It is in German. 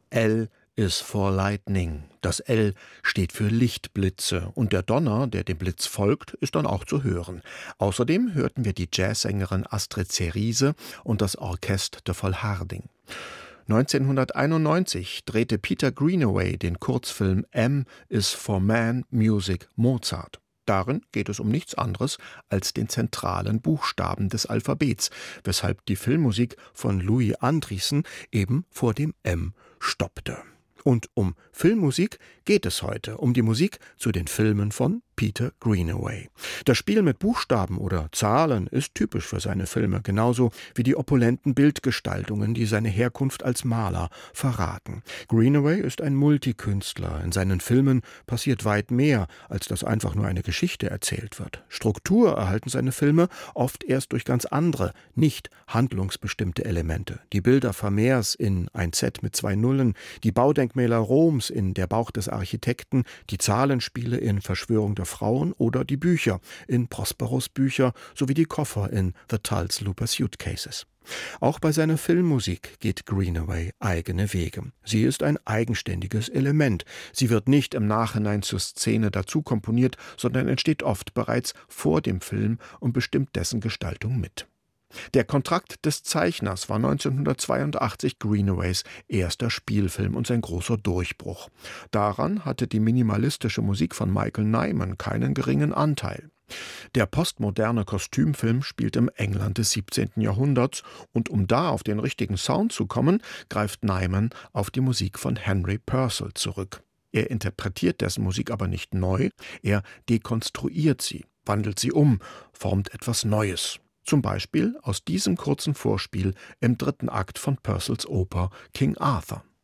L is for Lightning. Das L steht für Lichtblitze und der Donner, der dem Blitz folgt, ist dann auch zu hören. Außerdem hörten wir die Jazzsängerin Astrid Cerise und das Orchestre de Volharding. 1991 drehte Peter Greenaway den Kurzfilm M is for Man, Music, Mozart. Darin geht es um nichts anderes als den zentralen Buchstaben des Alphabets, weshalb die Filmmusik von Louis Andriessen eben vor dem M stoppte. Und um Filmmusik geht es heute, um die Musik zu den Filmen von Peter Greenaway. Das Spiel mit Buchstaben oder Zahlen ist typisch für seine Filme, genauso wie die opulenten Bildgestaltungen, die seine Herkunft als Maler verraten. Greenaway ist ein Multikünstler. In seinen Filmen passiert weit mehr, als dass einfach nur eine Geschichte erzählt wird. Struktur erhalten seine Filme oft erst durch ganz andere, nicht handlungsbestimmte Elemente. Die Bilder Vermeers in Ein Z mit 2 Nullen, die Baudenkmäler Roms in Der Bauch des Architekten, die Zahlenspiele in Verschwörung der Frauen oder die Bücher in Prosperos Bücher sowie die Koffer in The Tulse Looper Suitcases. Auch bei seiner Filmmusik geht Greenaway eigene Wege. Sie ist ein eigenständiges Element. Sie wird nicht im Nachhinein zur Szene dazu komponiert, sondern entsteht oft bereits vor dem Film und bestimmt dessen Gestaltung mit. Der Kontrakt des Zeichners war 1982 Greenaways erster Spielfilm und sein großer Durchbruch. Daran hatte die minimalistische Musik von Michael Nyman keinen geringen Anteil. Der postmoderne Kostümfilm spielt im England des 17. Jahrhunderts und um da auf den richtigen Sound zu kommen, greift Nyman auf die Musik von Henry Purcell zurück. Er interpretiert dessen Musik aber nicht neu, er dekonstruiert sie, wandelt sie um, formt etwas Neues. Zum Beispiel aus diesem kurzen Vorspiel im 3. Akt von Purcells Oper King Arthur.